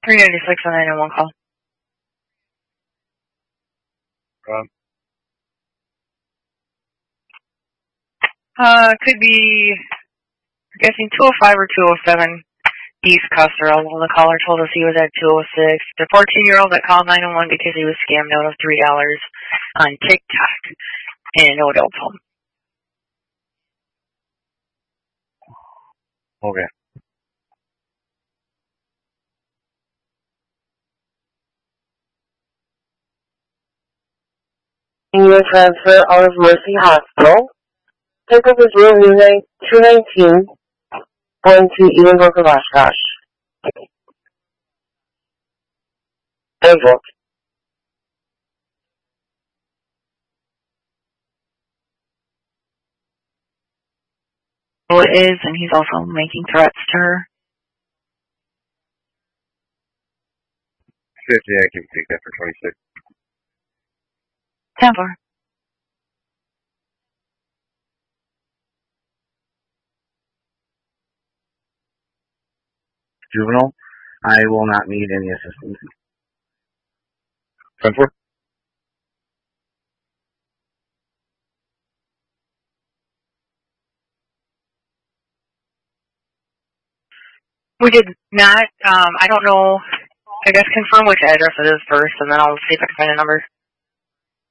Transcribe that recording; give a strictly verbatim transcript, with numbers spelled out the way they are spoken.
three ninety-six on nine one one call. Um, uh, could be, I'm guessing two oh five or two oh seven East Custer. Although the caller told us he was at two oh six. The fourteen-year-old that called nine one one because he was scammed out of three dollars on TikTok in Odellville. Okay. Senior transfer out of Mercy Hospital. Pick up his room unit two nineteen, going to Edinburgh, Oshkosh. Edinburgh. Who it is, and he's also making threats to her. fifty, I can take that for twenty-six. ten four. Juvenile, I will not need any assistance. ten four. We did not, um, I don't know, I guess confirm which address it is first, and then I'll see if I can find a number.